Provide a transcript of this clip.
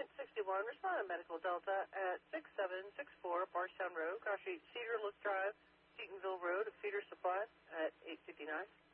61, respond to Medical Delta at 6764 Barstown Road, Cross Street, Cedar Look Drive, Seatonville Road, of Feeder Supply at 859.